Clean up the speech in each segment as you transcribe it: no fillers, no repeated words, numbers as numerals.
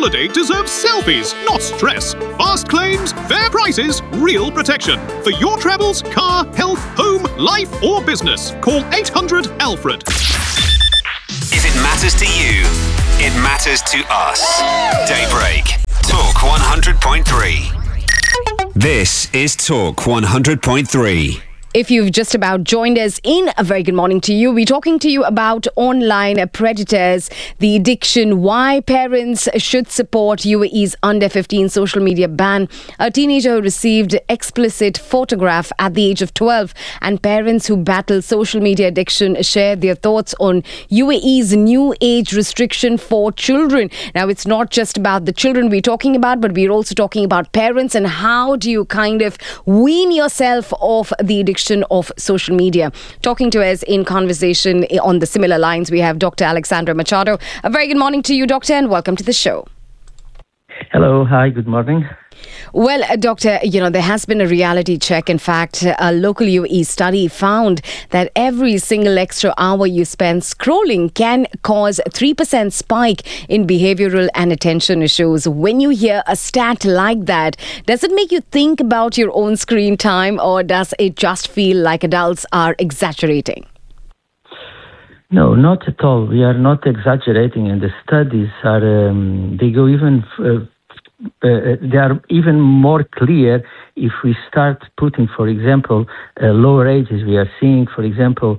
holiday deserves selfies, not stress. Fast claims, fair prices, real protection. For your travels, car, health, home, life or business, call 800-ALFRED. If it matters to you, it matters to us. Daybreak. Talk 100.3. This is Talk 100.3. If you've just about joined us in, a very good morning to you. We're talking to you about online predators, the addiction, why parents should support UAE's under 15 social media ban, a teenager who received explicit photograph at the age of 12, and parents who battle social media addiction share their thoughts on UAE's new age restriction for children. Now, it's not just about the children we're talking about, but we're also talking about parents and how do you kind of wean yourself off the addiction of social media. Talking to us in conversation on the similar lines, we have Dr. Alexandra Machado. A very good morning to you, Doctor, and welcome to the show. Hello. Hi. Good morning. Well, Doctor, there has been a reality check. In fact, a local UAE study found that every single extra hour you spend scrolling can cause 3% spike in behavioral and attention issues. When you hear a stat like that, does it make you think about your own screen time, or does it just feel like adults are exaggerating? No, not at all. We are not exaggerating, and the studies are, they go even they are even more clear if we start putting, for example, lower ages. We are seeing, for example,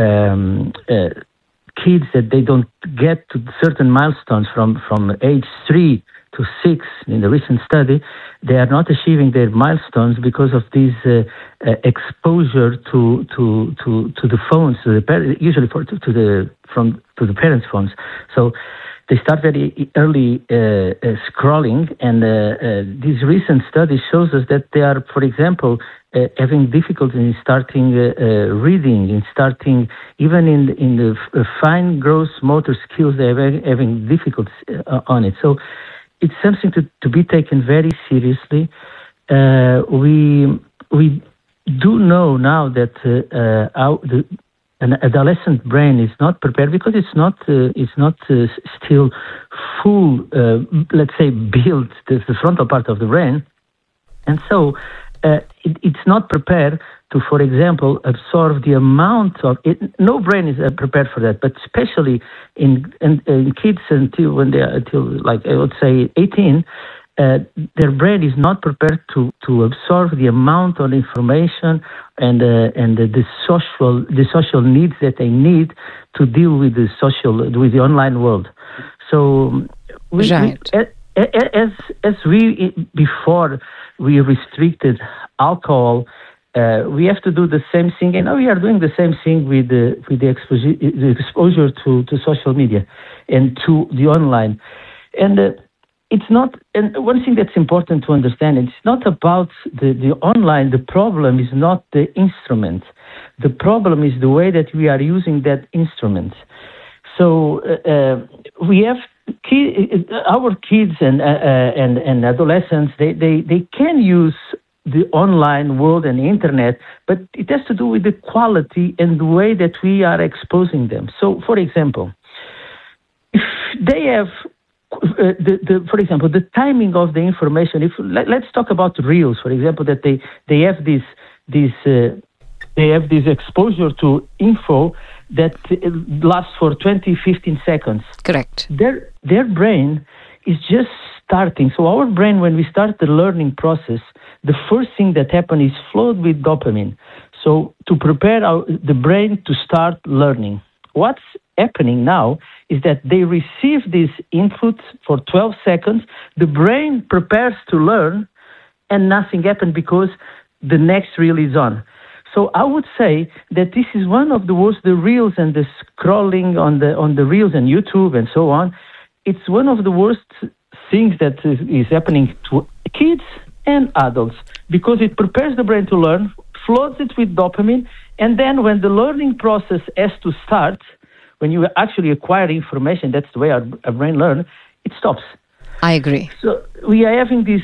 kids that they don't get to certain milestones from age 3 to 6 in the recent study. They are not achieving their milestones because of this exposure to the phones, usually to the parents' phones. So they start very early scrolling, and this recent study shows us that they are, for example, having difficulty in starting reading, in starting even in the fine gross motor skills. They are having difficulty on it. So it's something to be taken very seriously. We do know now that an adolescent brain is not prepared because it's not still full, let's say, built, the frontal part of the brain, and so it's not prepared to, for example, absorb the amount of it. No brain is prepared for that, but especially in kids until like I would say 18. Their brain is not prepared to absorb the amount of information and the social needs that they need to deal with the online world. So before we restricted alcohol, we have to do the same thing, and now we are doing the same thing with the exposure to social media and to the online. And it's not, and one thing that's important to understand, it's not about the online. The problem is not the instrument. The problem is the way that we are using that instrument. So we have our kids and adolescents. They can use the online world and the internet, but it has to do with the quality and the way that we are exposing them. So, for example, if they have for example, the timing of the information. Let's talk about reels, for example, that they have this exposure to info that lasts for 20-15 seconds. Correct. Their brain is just starting. So our brain, when we start the learning process, the first thing that happens is flowed with dopamine. So to prepare the brain to start learning. What's happening now is that they receive this input for 12 seconds, the brain prepares to learn, and nothing happened because the next reel is on. So I would say that this is one of the worst, the reels and the scrolling on the reels and YouTube and so on. It's one of the worst things that is happening to kids and adults because it prepares the brain to learn, floods it with dopamine, and then when the learning process has to start, when you actually acquire information, that's the way our brain learns, it stops. I agree. So we are having this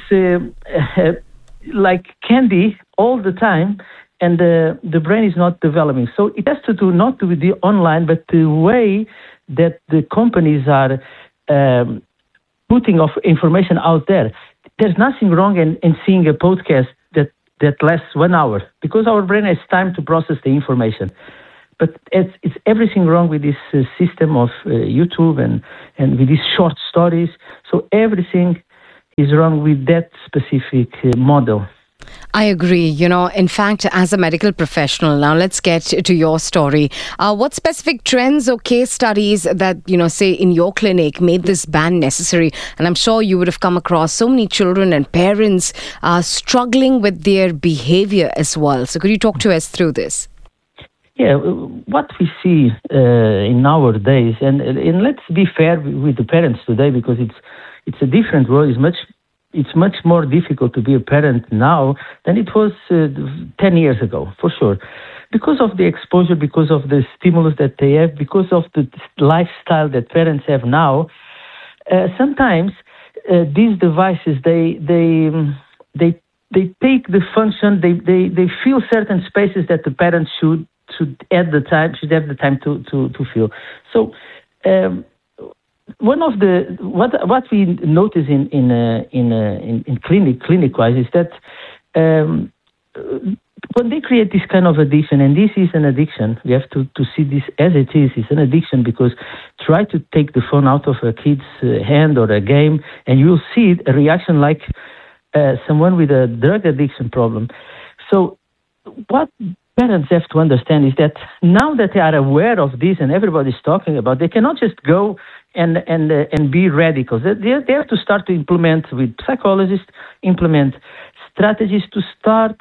like candy all the time, and the brain is not developing. So it has to do not with the online, but the way that the companies are putting of information out there. There's nothing wrong in seeing a podcast that lasts 1 hour, because our brain has time to process the information. But it's everything wrong with this system of YouTube and with these short stories. So everything is wrong with that specific model. I agree. In fact, as a medical professional, now let's get to your story. What specific trends or case studies that, say in your clinic made this ban necessary? And I'm sure you would have come across so many children and parents struggling with their behavior as well. So could you talk to us through this? Yeah, what we see in nowadays, and let's be fair with the parents today, because it's a different world. It's much more difficult to be a parent now than it was 10 years ago, for sure. Because of the exposure, because of the stimulus that they have, because of the lifestyle that parents have now, sometimes these devices, they take the function, they fill certain spaces that the parents should have the time to fill. So one of the what we notice in clinic-wise is that when they create this kind of addiction, and this is an addiction, we have to see this as it is. It's an addiction, because try to take the phone out of a kid's hand or a game, and you'll see a reaction like someone with a drug addiction problem. So what parents have to understand is that now that they are aware of this and everybody's talking about, they cannot just go and be radicals. They have to start to implement with psychologists, implement strategies to start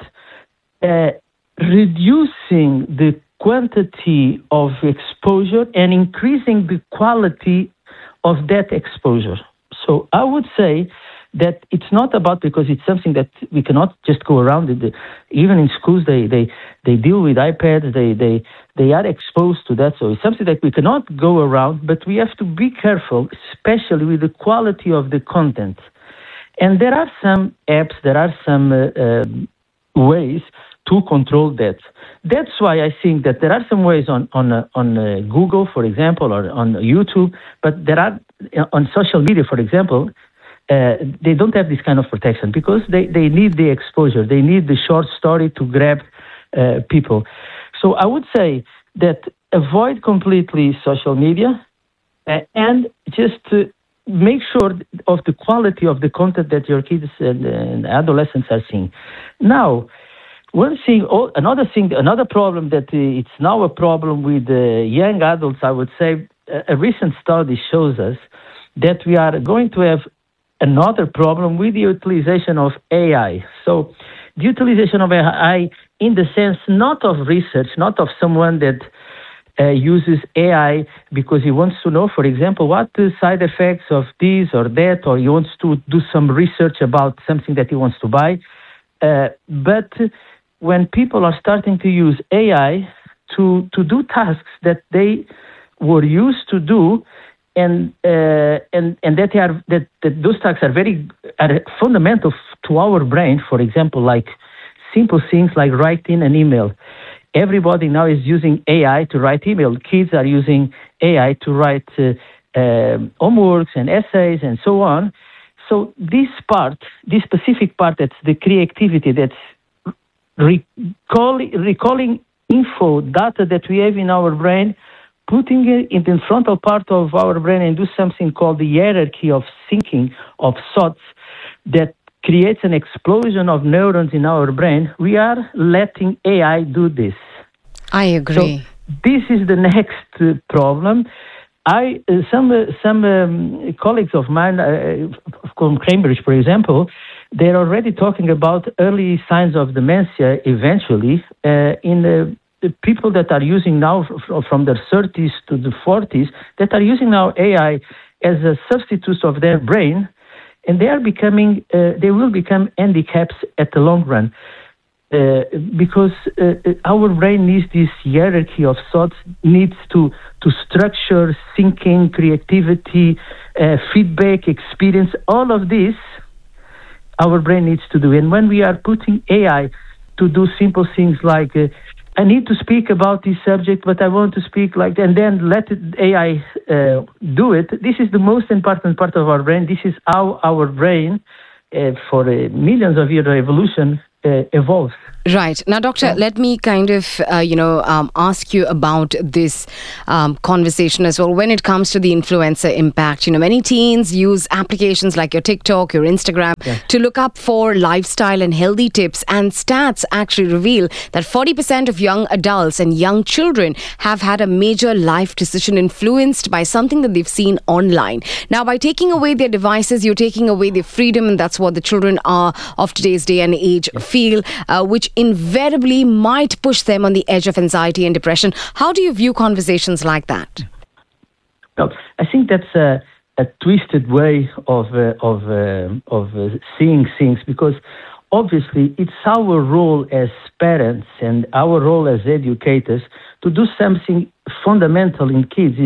reducing the quantity of exposure and increasing the quality of that exposure. So I would say that it's not about, because it's something that we cannot just go around it. Even in schools, they deal with iPads, they are exposed to that. So it's something that we cannot go around, but we have to be careful, especially with the quality of the content. And there are some apps, there are some ways to control that. That's why I think that there are some ways on Google, for example, or on YouTube, but there are on social media, for example, they don't have this kind of protection, because they need the exposure. They need the short story to grab people. So I would say that avoid completely social media and just make sure of the quality of the content that your kids and adolescents are seeing. Now, another problem that it's now a problem with young adults, I would say, a recent study shows us that we are going to have another problem with the utilization of AI. So the utilization of AI in the sense not of research, not of someone that uses AI because he wants to know, for example, what the side effects of this or that, or he wants to do some research about something that he wants to buy. But when people are starting to use AI to do tasks that they were used to do, and that those tasks are fundamental to our brain. For example, like simple things like writing an email. Everybody now is using AI to write email. Kids are using AI to write homeworks and essays and so on. So this specific part, that's the creativity, that's recalling info, data that we have in our brain, putting it in the frontal part of our brain and do something called the hierarchy of thinking, of thoughts, that creates an explosion of neurons in our brain. We are letting AI do this. I agree. So this is the next problem. Some colleagues of mine from Cambridge, for example, they're already talking about early signs of dementia eventually in the people that are using now from their 30s to the 40s, that are using now AI as a substitute of their brain, and they will become handicaps at the long run. Because our brain needs this hierarchy of thoughts, needs to structure thinking, creativity, feedback, experience, all of this our brain needs to do. And when we are putting AI to do simple things like I need to speak about this subject, but I want to speak like, and then let AI do it. This is the most important part of our brain. This is how our brain, for millions of years of evolution, evolves. Right. Now, Doctor, let me kind of, ask you about this conversation as well. When it comes to the influencer impact, many teens use applications like your TikTok, your Instagram to look up for lifestyle and healthy tips. And stats actually reveal that 40% of young adults and young children have had a major life decision influenced by something that they've seen online. Now, by taking away their devices, you're taking away their freedom, and that's what the children of today's day and age feel, which invariably might push them on the edge of anxiety and depression. How do you view conversations like that? Well, I think that's a twisted way of seeing things, because obviously it's our role as parents and our role as educators to do something fundamental in kids.